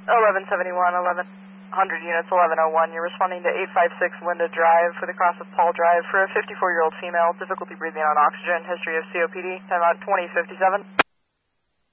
1171, 1100 units, 1101. You're responding to 856 Linda Drive for the cross of Paul Drive for a 54-year-old female, difficulty breathing on oxygen, history of COPD, time out 2057.